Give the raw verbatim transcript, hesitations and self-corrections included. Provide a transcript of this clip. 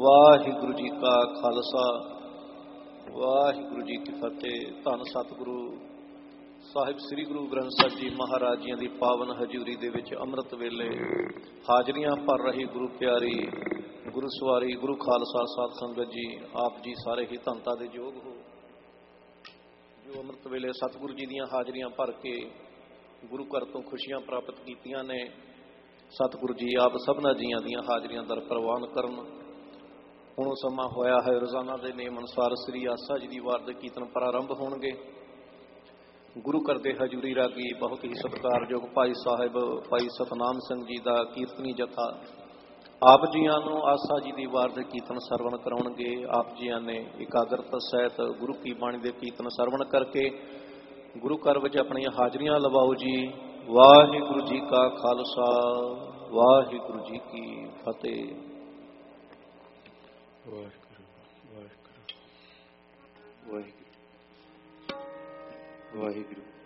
ਵਾਹਿਗੁਰੂ ਜੀ ਕਾ ਖਾਲਸਾ ਵਾਹਿਗੁਰੂ ਜੀ ਕੀ ਫਤਿਹ। ਧੰਨ ਸਤਿਗੁਰੂ ਸਾਹਿਬ ਸ੍ਰੀ ਗੁਰੂ ਗ੍ਰੰਥ ਸਾਹਿਬ ਜੀ ਮਹਾਰਾਜ ਜੀਆਂ ਦੀ ਪਾਵਨ ਹਜ਼ੂਰੀ ਦੇ ਵਿੱਚ ਅੰਮ੍ਰਿਤ ਵੇਲੇ ਹਾਜ਼ਰੀਆਂ ਭਰ ਰਹੀ ਗੁਰੂ ਪਿਆਰੀ ਗੁਰੂ ਸਵਾਰੀ ਗੁਰੂ ਖਾਲਸਾ ਸਾਧ ਸੰਗਤ ਜੀ, ਆਪ ਜੀ ਸਾਰੇ ਹੀ ਧੰਨਤਾ ਦੇ ਯੋਗ ਹੋ ਜੋ ਅੰਮ੍ਰਿਤ ਵੇਲੇ ਸਤਿਗੁਰੂ ਜੀ ਦੀਆਂ ਹਾਜ਼ਰੀਆਂ ਭਰ ਕੇ ਗੁਰੂ ਘਰ ਤੋਂ ਖੁਸ਼ੀਆਂ ਪ੍ਰਾਪਤ ਕੀਤੀਆਂ ਨੇ। ਸਤਿਗੁਰੂ ਜੀ ਆਪ ਸਭਨਾਂ ਜੀਆਂ ਦੀਆਂ ਹਾਜ਼ਰੀਆਂ ਦਰ ਪ੍ਰਵਾਨ ਕਰਨ। ਹੁਣ ਸਮਾਂ ਹੋਇਆ ਹੈ, ਰੋਜ਼ਾਨਾ ਦੇ ਨੇਮ ਅਨੁਸਾਰ ਸ੍ਰੀ ਆਸਾ ਜੀ ਦੀ ਵਾਰ ਦੇ ਕੀਰਤਨ ਪ੍ਰਾਰੰਭ ਹੋਣਗੇ। ਗੁਰੂ ਘਰ ਦੇ ਹਜ਼ੂਰੀ ਰਾਗੀ ਬਹੁਤ ਹੀ ਸਤਿਕਾਰਯੋਗ ਭਾਈ ਸਾਹਿਬ ਭਾਈ ਸਤਨਾਮ ਸਿੰਘ ਜੀ ਦਾ ਕੀਰਤਨੀ ਜਥਾ ਆਪ ਜੀਆਂ ਨੂੰ ਆਸਾ ਜੀ ਦੀ ਵਾਰ ਦੇ ਕੀਰਤਨ ਸਰਵਣ ਕਰਾਉਣਗੇ। ਆਪ ਜੀਆਂ ਨੇ ਇਕਾਗਰਤਾ ਸਹਿਤ ਗੁਰੂ ਕੀ ਬਾਣੀ ਦੇ ਕੀਰਤਨ ਸਰਵਣ ਕਰਕੇ ਗੁਰੂ ਘਰ ਵਿੱਚ ਆਪਣੀਆਂ ਹਾਜ਼ਰੀਆਂ ਲਵਾਓ ਜੀ। ਵਾਹਿਗੁਰੂ ਜੀ ਕਾ ਖਾਲਸਾ ਵਾਹਿਗੁਰੂ ਜੀ ਕੀ ਫਤਿਹ। ਵਾਹਿਗੁਰੂ ਵਾਹਿਗੁਰੂ ਵਾਹਿਗੁਰੂ ਵਾਹਿਗੁਰੂ।